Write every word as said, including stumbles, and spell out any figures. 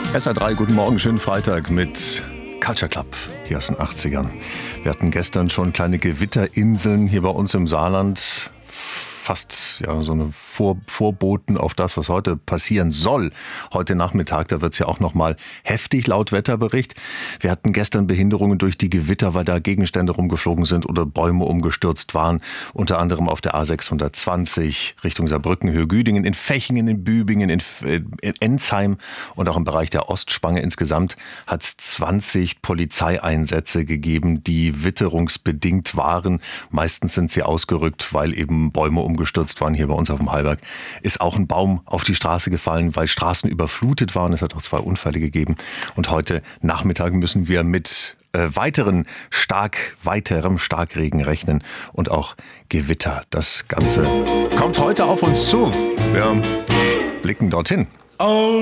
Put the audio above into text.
S R drei, guten Morgen, schönen Freitag mit Culture Club hier aus den achtzigern. Wir hatten gestern schon kleine Gewitterinseln hier bei uns im Saarland. Fast ja, so eine Vor- Vorboten auf das, was heute passieren soll. Heute Nachmittag, da wird es ja auch nochmal heftig laut Wetterbericht. Wir hatten gestern Behinderungen durch die Gewitter, weil da Gegenstände rumgeflogen sind oder Bäume umgestürzt waren. Unter anderem auf der A sechshundertzwanzig Richtung Saarbrücken, Hürgüdingen, in Fechingen, in Bübingen, in, in Enzheim und auch im Bereich der Ostspange. Insgesamt hat es zwanzig Polizeieinsätze gegeben, die witterungsbedingt waren. Meistens sind sie ausgerückt, weil eben Bäume umgestürzt gestürzt waren. Hier bei uns auf dem Hallberg ist auch ein Baum auf die Straße gefallen, weil Straßen überflutet waren. Es hat auch zwei Unfälle gegeben. Und heute Nachmittag müssen wir mit äh, weiteren stark, weiterem Starkregen rechnen und auch Gewitter. Das Ganze kommt heute auf uns zu. Wir blicken dorthin. Oh.